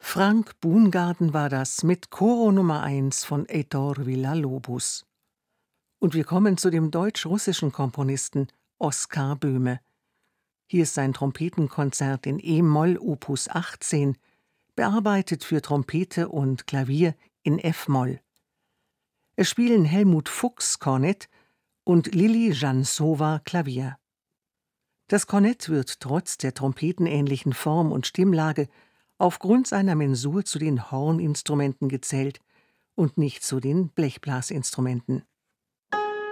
Frank Buhngarten war das mit Coro Nummer 1 von Heitor Villa-Lobos. Und wir kommen zu dem deutsch-russischen Komponisten Oskar Böhme. Hier ist sein Trompetenkonzert in e-Moll Opus 18, bearbeitet für Trompete und Klavier in f-Moll. Es spielen Helmut Fuchs Kornett und Lili Jansowa Klavier. Das Kornett wird trotz der trompetenähnlichen Form und Stimmlage aufgrund seiner Mensur zu den Horninstrumenten gezählt und nicht zu den Blechblasinstrumenten.